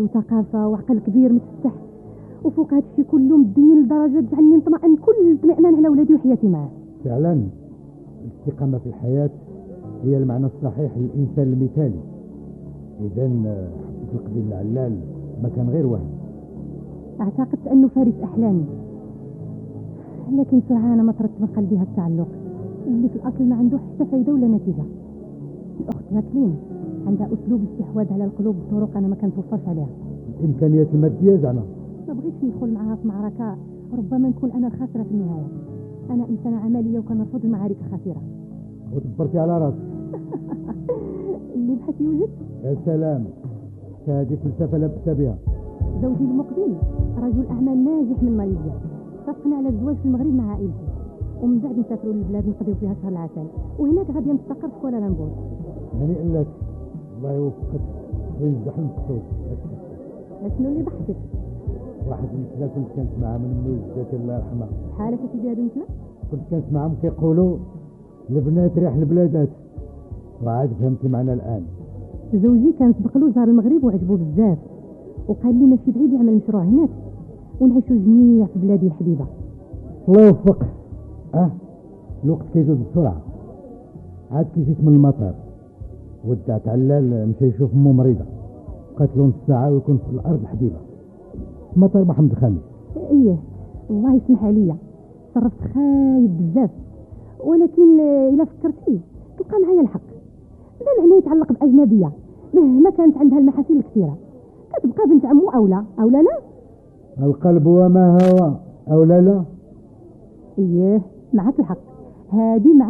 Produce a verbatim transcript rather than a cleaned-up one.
وثقافة وعقل كبير متفتح، وفوق هذا الشيء كله مدين لدرجة تجعلني نطمئن كل اطمئنان على ولادي وحياتي معاه. فعلا الاستقامة في الحياة هي المعنى الصحيح للإنسان المثالي. إذا حبة القديم العلال ما كان غير وهم. اعتقد أنه فارس أحلامي، لكن سرعان ما طردت من قلبي هذا التعلق اللي في الأصل ما عنده حتى فايدة ولا نتيجة. الأخت جاكلين عندها أسلوب استحواذ على القلوب بطرق أنا ما كنتوفرش عليها. الإمكانيات المادية زعما ما بغيتش ندخل معها في معركة ربما نكون أنا الخاسرة في النهاية. أنا إنسانة عملية وكنرفض المعارك الخاسرة. وتبرتي على راسك. اللي بحث يوجد. يا سلام، هذه فلسفة لبست بها. زوجي المقبل رجل أعمال ناجح من ماليزيا، صدقنا على الزواج في المغرب مع عائلتي، ومن بعد نسافروا للبلاد نقضيو فيها شهر العسل، وهناك غادي نستقر في كوالالمبور. هنيئا لك، الله يوفقك وينجح المقصود. شنو اللي ضحكك؟ واحد المثلة كنت كانت معاه من مول جدتي الله يرحمها. حالة سيدي هادو مثلة؟ كنت كانت معهم كيقولوا البنات ريح البلادات، وعاد فهمت المعنى الآن. زوجي كان سبق له زار المغرب وعجبه بزاف، وقال لي ماشي بعيد يعمل مشروع هناك ونعيشوا جميع في بلادي الحبيبة. الله يوفق. اه الوقت كيدوز بسرعة. عاد كي جيت من المطار ودعت علال مشى يشوف امه مريضة، قالت له نص ساعة ويكون في الأرض الحبيبة في مطار محمد الخامس. ايه الله يسمح عليا، صرفت خايب بزاف، ولكن إلا فكرتي تلقى معايا الحق. لا معنى يتعلق بأجنبية مهما كانت عندها المحاسن الكثيرة كتبقى بنت عمو أولى أولى لا. القلب وما هوى أولى لا. ايه معك الحق، هذه مع